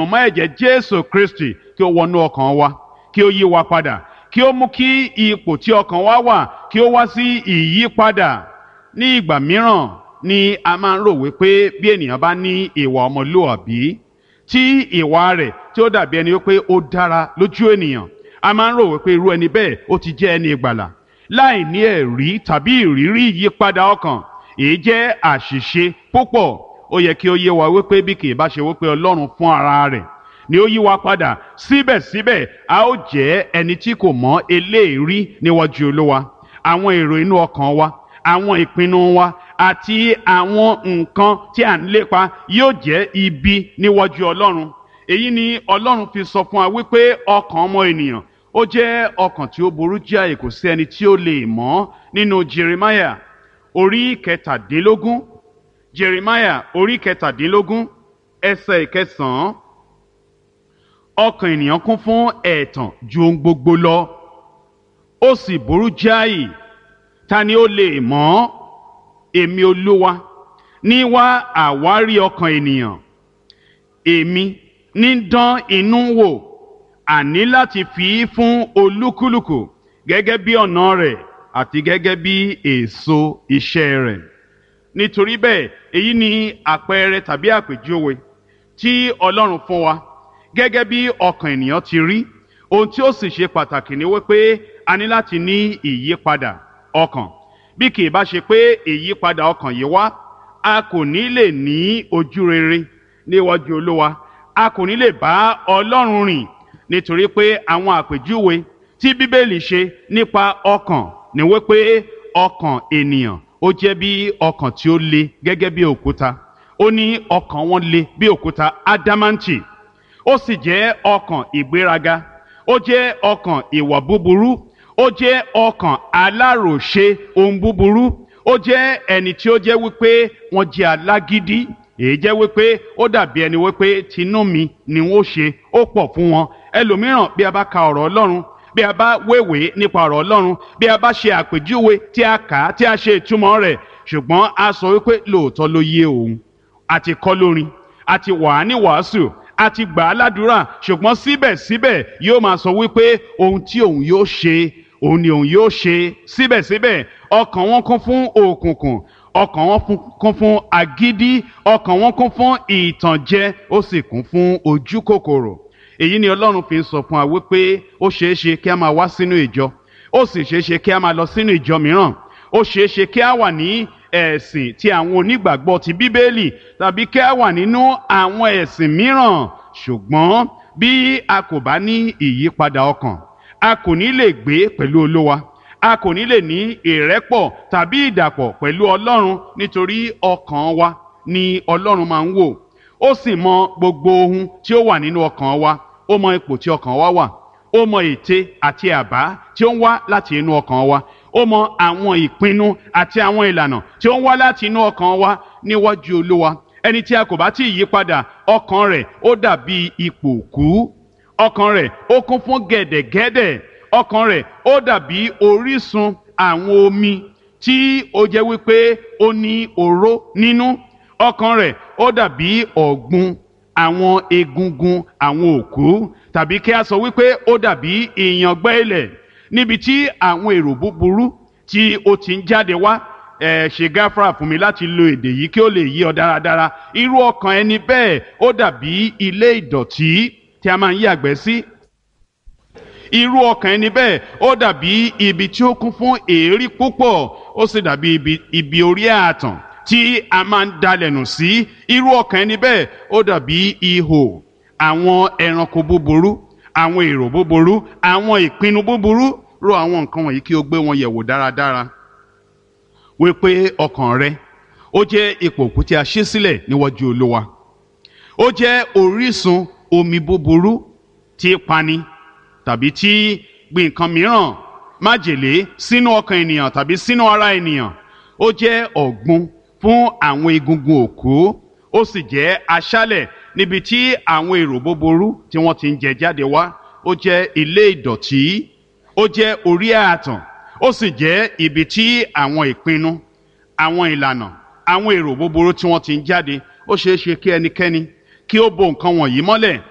mọ́ ẹ̀jẹ̀ Jésù Kristi kí ó wọnú ọkàn wa, kí ó yí wa padà, kí ó mú kí ipò tí ọkàn wa wà kí ó wá sí ìyípadà. Ní ìgbà mìíràn ni a máa ń rò wípé bí ènìyàn bá ní ìwà ọmọlúwàbí, tí ìwà rẹ̀ tí ó dàbí ẹni wípé ó dára lójú ènìyàn, a máa ń rò wípé irú ẹni bẹ́ẹ̀ ó ti jẹ́ ẹni ìgbàlà, láì ní ẹ̀rí tàbí ìrírí ìyípadà ọkàn. Èyí jẹ́ àṣìṣe púpọ̀. Ó yẹ kí ó yé wa wípé bí kì í bá ṣe wípé Ọlọ́run fún ara rẹ̀ ni ó yí wa padà, síbẹ̀síbẹ̀ a ó jẹ́ ẹni tí kò mọ eléèrí níwájú Olúwa. Àwọn èrò inú ọkàn wa, àwọn ìpinnu wa àti àwọn nǹkan tí à ń lépa yóò jẹ́ ibi níwájú Ọlọ́run. Èyí ni Ọlọ́run fi sọ fún wa wípé ọkàn ọmọ ènìyàn ó jẹ́ ọkàn tí ó burú jáì, kò sí ẹni tí ó lè mọ̀. Nínú Jeremiah orí kẹtàdínlógún, Jeremiah orí kẹtàdínlógún ẹsẹ̀ ìkẹsàn-án, ọkàn ènìyàn kún fún ẹ̀tàn ju ohun gbogbo lọ, ó sì burú jáì, ta ni ó lè mọ̀? Èmi Olúwa ní wá àwárí ọkàn ènìyàn, èmi ní dán inú wò, àní láti fi í fún olúkúlùkù gẹ́gẹ́ bí ọ̀nà rẹ̀ àti gẹ́gẹ́ bí èso iṣẹ́ rẹ̀. Nítorí bẹ́ẹ̀, èyí ni àpẹẹrẹ tàbí àpèjúwe tí Ọlọ́run fún wa gẹ́gẹ́ bí ọkàn ènìyàn ti rí. Ohun tí ó sì ṣe pàtàkì ni wípé a ní láti ní ìyípadà ọkàn. Bí kì í bá ṣe pé ìyípadà ọkàn yìí wá, a kò ní lè ní ojú rere níwájú Olúwa, a kò ní lè bá Ọlọ́run rìn. Nítorí pé àwọn àpèjúwe tí Bíbélì ṣe nípa ọkàn ni wípé ọkàn ènìyàn ó jẹ́ bí ọkàn tí ó le gẹ́gẹ́ bí òkúta. Ó ní ọkàn wọn le bí òkúta ádámáǹtì. Ó sì jẹ́ ọkàn ìgbéraga, ó jẹ́ ọkàn ìwà búburú, ó jẹ́ ọkàn aláròṣe ohun búburú, ó jẹ́ ẹni tí ó jẹ́ wípé wọ́n jẹ́ alágídí. Èyí jẹ́ wípé ó dàbí ẹni wípé tinú mi ni wọ́n ṣe, ó pọ̀ fún wọn. Ẹlòmíràn bí a bá ka ọ̀rọ̀ Ọlọ́run, bí a bá wéwèé nípa ọ̀rọ̀ Ọlọ́run, bí a bá ṣe àpèjúwe tí a kà á tí a ṣe ìtumọ̀ rẹ̀, ṣùgbọ́n a sọ wípé lóòótọ́ ló yé òun, àti kọ́ lórin, àti wà á ní wàásù, àti gbà á ládùúrà, ṣùgbọ́n síbẹ̀síbẹ̀ yóò máa sọ wípé ohun tí òun yóò ṣe, òun ni òun yóò ṣe. Síbẹ̀síbẹ̀ ọkàn wọn kún fún òkùnkùn, ọkàn wọn kún fún agídí, ọkàn wọn kún fún ìtànjẹ, ó sì kún fún ojú kòkòrò. Èyí ni Ọlọ́run fi ń sọ fún wa wípé ó ṣeé ṣe kí a máa wá sínú ìjọ, ó sì ṣeé ṣe kí a máa lọ sínú ìjọ mìíràn, ó ṣeé ṣe kí a wà ní ẹ̀sìn tí àwọn onígbàgbọ́ ti Bíbélì, tàbí kí a wà nínú àwọn ẹ̀sìn mìíràn, ṣùgbọ́n bí a kò bá ní ìyípadà ọkàn, a kò ní lè gbé pẹ̀lú Olúwa, a kò ní lè ní ìrẹ́pọ̀ tàbí ìdàpọ̀ pẹ̀lú Ọlọ́run. Nítorí ọkàn wa ni Ọlọ́run máa ń wò. Ó sì mọ gbogbo ohun tí ó wà nínú ọkàn wa. Ó mọ ipò tí ọkàn wa wà, ó mọ ète àti àbá tí ó ń wá láti inú ọkàn wa, ó mọ àwọn ìpinnu àti àwọn ìlànà tí ó ń wá láti inú ọkàn wa níwájú Olúwa. Ẹni tí a kò bá tí ì yí padà, ọkàn rẹ̀ ó dàbí ipò òkú, ọkàn rẹ̀ ó kún fún gẹ̀dẹ̀gẹ̀dẹ̀, ọkàn rẹ̀ ó dàbí orísun àwọn omi tí ó jẹ́ wípé ó ní oró nínú, ọkàn rẹ̀ ó dàbí ọ̀gbun àwọn egungun àwọn òkú, tàbí kí a sọ wípé ó dàbí ìyàngbẹ́ ilẹ̀ níbi tí àwọn èrò búburú tí ó ti ń jáde wá. Ṣe gáfárà fún mi láti lo èdè yìí kí ó lè yé ọ dáradára. Irú ọkàn ẹni bẹ́ẹ̀ ó dàbí ilé ìdọ̀tí tí a máa ń yàgbẹ́ sí. Irú ọkàn ẹni bẹ́ẹ̀ ó dàbí ibi tí ó kún fún èérí púpọ̀, ó sì dàbí ibi orí ààtàn tí a máa ń dalẹ̀nù sí. Irú ọkàn ẹni bẹ́ẹ̀ ó dàbí ihò àwọn ẹranko búburú, àwọn èrò búburú, àwọn ìpinnu búburú. Rò àwọn nǹkan wọ̀nyí kí o gbé wọn yẹ̀wò dáradára, wípé ọkàn rẹ ó jẹ́ ipò òkú tí a ṣí sílẹ̀ níwájú Olúwa. Ó jẹ́ orísun omi búburú tí pani, tàbí tí gbin nǹkan mìíràn, májèlé sínú ọkàn ènìyàn tàbí sínú ara ènìyàn. Ó jẹ́ ọ̀gbun fún àwọn egungun òkú, ó sì jẹ́ aṣálẹ̀ níbi tí àwọn èrò búburú tí wọ́n ti ń jẹ jáde wá. Ó jẹ́ ilé ìdọ̀tí, ó jẹ́ orí ààtàn, ó sì jẹ́ ibi tí àwọn ìpinnu, àwọn ìlànà, àwọn èrò búburú tí wọ́n ti ń jáde. Ó ṣeé ṣe kí ẹnikẹ́ni kí ó bo nǹkan wọ̀nyí mọ́lẹ̀